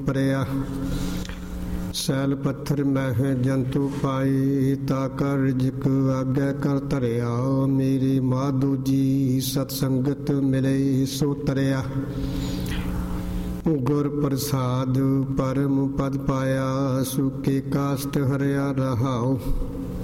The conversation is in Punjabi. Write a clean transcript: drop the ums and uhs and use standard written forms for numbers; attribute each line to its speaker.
Speaker 1: ਪਰਿਆ। ਸੈਲ ਪੱਥਰ ਮਹਿ ਜੰਤੂ ਪਾਈ, ਤਾ ਕਰ ਰਿਜਕ ਆਗੇ ਕਰ ਧਰਿਆ। ਮੇਰੀ ਮਾਧੂ ਜੀ ਸਤ ਸੰਗਤ ਮਿਲੇ ਸੋ ਤਰਿਆ। ਗੁਰ ਪ੍ਰਸਾਦ ਪਰਮ ਪਦ ਪਾਇਆ, ਸੁਕੇ ਕਾਸ਼ਟ ਹਰਿਆ ਰਹਾਉ।